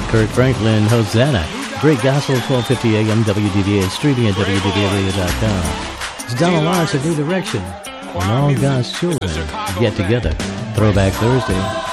Kirk Franklin, Hosanna. Great Gospel, 1250 AM, WDVA, streaming at WDVAradio.com. It's Donna Lawrence of New Direction. When all God's children get together. Throwback Thursday.